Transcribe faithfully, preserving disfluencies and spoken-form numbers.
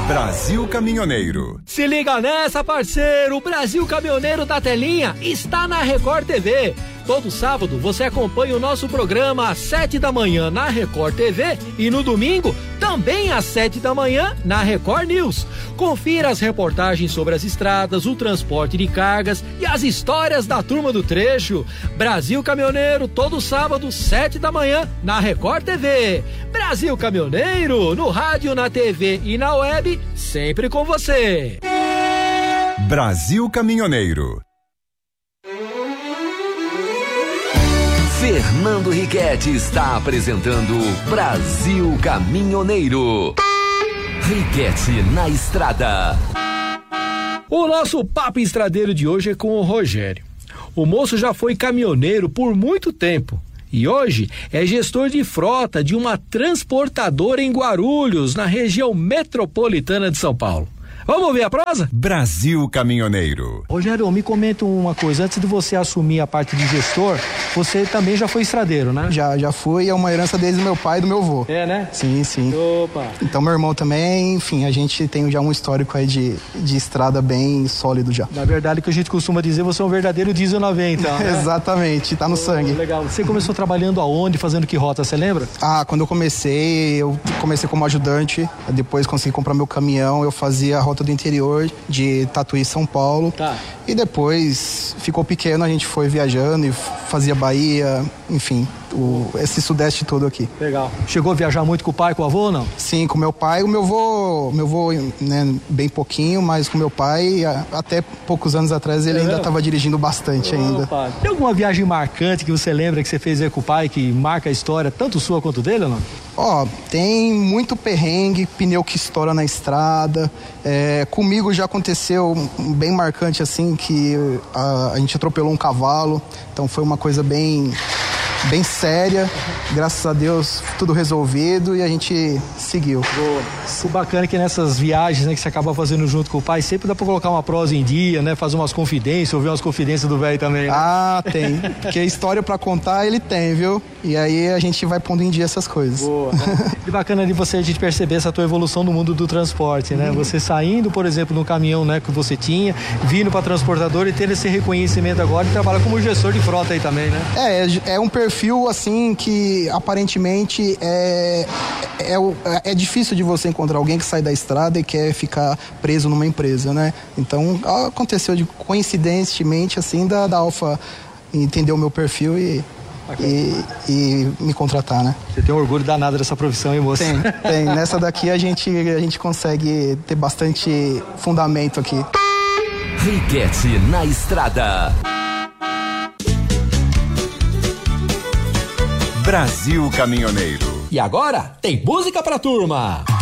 Brasil Caminhoneiro. Se liga nessa, parceiro! O Brasil Caminhoneiro da Telinha está na Record T V. Todo sábado você acompanha o nosso programa às sete da manhã na Record T V e no domingo também às sete da manhã na Record News. Confira as reportagens sobre as estradas, o transporte de cargas e as histórias da turma do trecho. Brasil Caminhoneiro, todo sábado, sete da manhã na Record T V. Brasil Caminhoneiro, no rádio, na T V e na web, sempre com você. Brasil Caminhoneiro. Fernando Riquetti está apresentando Brasil Caminhoneiro. Riquetti na estrada. O nosso papo estradeiro de hoje é com o Rogério. O moço já foi caminhoneiro por muito tempo e hoje é gestor de frota de uma transportadora em Guarulhos, na região metropolitana de São Paulo. Vamos ouvir a prosa? Brasil Caminhoneiro. Rogério, me comenta uma coisa, antes de você assumir a parte de gestor, você também já foi estradeiro, né? Já, já fui, é uma herança desde do meu pai e do meu avô. É, né? Sim, sim. Opa! Então meu irmão também, enfim, a gente tem já um histórico aí de, de estrada bem sólido já. Na verdade, o que a gente costuma dizer, você é um verdadeiro diesel noventa, né? Exatamente, tá no oh, sangue. Legal. Você começou trabalhando aonde, fazendo que rota, você lembra? Ah, quando eu comecei, eu comecei como ajudante, depois consegui comprar meu caminhão, eu fazia a rota do interior de Tatuí, São Paulo. Tá. E depois ficou pequeno, a gente foi viajando e fazia Bahia, enfim, o, esse sudeste todo aqui. Legal. Chegou a viajar muito com o pai, com o avô ou não? Sim, com meu pai. O meu avô, meu avô, né, bem pouquinho, mas com meu pai, até poucos anos atrás, ele é ainda estava dirigindo bastante oh, ainda. Pai. Tem alguma viagem marcante que você lembra que você fez aí com o pai, que marca a história, tanto sua quanto dele ou não? Ó, oh, tem muito perrengue, pneu que estoura na estrada. É, comigo já aconteceu bem marcante assim, que a, a gente atropelou um cavalo, então foi uma coisa bem, bem séria. Graças a Deus tudo resolvido e a gente seguiu. Boa. O bacana é que nessas viagens, né, que você acaba fazendo junto com o pai, sempre dá pra colocar uma prosa em dia, né? Fazer umas confidências, ouvir umas confidências do velho também, né? Ah, tem. Porque história pra contar ele tem, viu? E aí a gente vai pondo em dia essas coisas. Boa. Né? E bacana de você a gente perceber essa tua evolução no mundo do transporte, né? Uhum. Você saindo, por exemplo, no caminhão, né, que você tinha, vindo pra transportadora e tendo esse reconhecimento agora e trabalha como gestor de frota aí também, né? É, é um perfil assim que aparentemente é, é, é, é difícil de você encontrar alguém que sai da estrada e quer ficar preso numa empresa, né? Então aconteceu de coincidentemente assim da, da Alfa entender o meu perfil e E, e me contratar, né? Você tem um orgulho danado dessa profissão, hein, moça? Tem, tem. Nessa daqui a gente, a gente consegue ter bastante fundamento aqui. Riquetti na estrada. Brasil Caminhoneiro. E agora tem música pra turma.